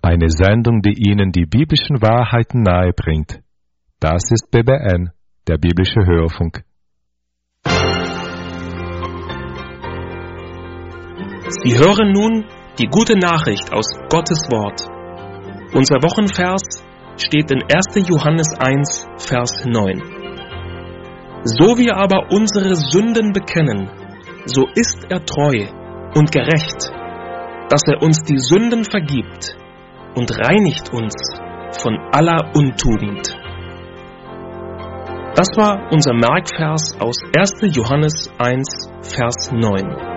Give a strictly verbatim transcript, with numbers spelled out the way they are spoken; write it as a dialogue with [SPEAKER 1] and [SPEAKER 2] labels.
[SPEAKER 1] eine Sendung, die Ihnen die biblischen Wahrheiten nahebringt. Das ist B B N, der biblische Hörfunk.
[SPEAKER 2] Sie hören nun die gute Nachricht aus Gottes Wort. Unser Wochenvers steht in erster Johannes eins, Vers neun. So wir aber unsere Sünden bekennen, so ist er treu und gerecht, dass er uns die Sünden vergibt und reinigt uns von aller Untugend. Das war unser Merkvers aus erster Johannes eins, Vers neun.